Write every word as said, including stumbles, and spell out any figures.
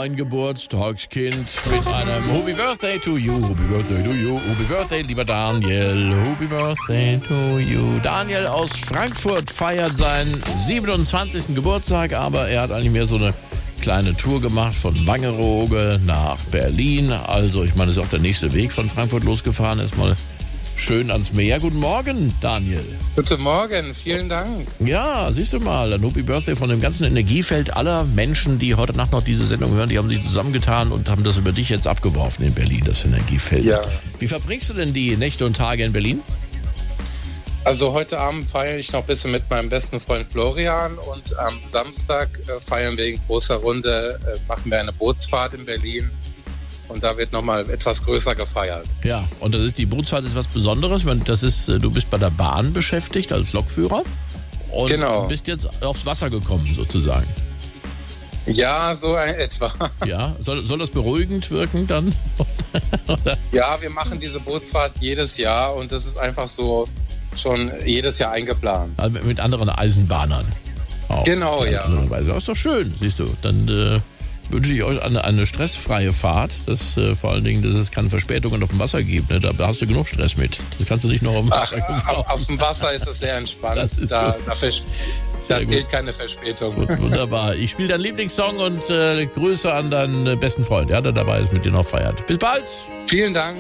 ein Geburtstagskind mit einem Happy Birthday to you, Happy Birthday to you, Happy Birthday, lieber Daniel, Happy Birthday to you. Daniel aus Frankfurt feiert seinen siebenundzwanzigsten Geburtstag, aber er hat eigentlich mehr so eine kleine Tour gemacht von Wangerooge nach Berlin. Also ich meine, es ist auch der nächste Weg von Frankfurt losgefahren. Erstmal schön ans Meer. Guten Morgen, Daniel. Guten Morgen, vielen Dank. Ja, siehst du mal, ein Happy Birthday von dem ganzen Energiefeld aller Menschen, die heute Nacht noch diese Sendung hören, die haben sich zusammengetan und haben das über dich jetzt abgeworfen in Berlin, das Energiefeld. Ja. Wie verbringst du denn die Nächte und Tage in Berlin? Also heute Abend feiere ich noch ein bisschen mit meinem besten Freund Florian und am Samstag äh, feiern wir in großer Runde, äh, machen wir eine Bootsfahrt in Berlin. Und da wird nochmal etwas größer gefeiert. Ja, und das ist, die Bootsfahrt ist was Besonderes. Das ist, du bist bei der Bahn beschäftigt als Lokführer und genau. bist jetzt aufs Wasser gekommen sozusagen. Ja, so ein etwa. Ja, soll, soll das beruhigend wirken dann? Ja, wir machen diese Bootsfahrt jedes Jahr und das ist einfach so schon jedes Jahr eingeplant. Also mit anderen Eisenbahnern. Auch. Genau, ja. Das ist doch schön, siehst du. Dann äh, wünsche ich euch eine, eine stressfreie Fahrt. Das, äh, vor allen Dingen, dass es keine Verspätungen auf dem Wasser gibt. Ne? Da hast du genug Stress mit. Das kannst du nicht noch auf dem Wasser Ach, auf, auf dem Wasser ist es sehr entspannt. Da, da, vers- da gilt keine Verspätung. Gut, wunderbar. Ich spiele deinen Lieblingssong und äh, Grüße an deinen besten Freund, ja, der dabei ist, mit dir noch feiert. Bis bald. Vielen Dank.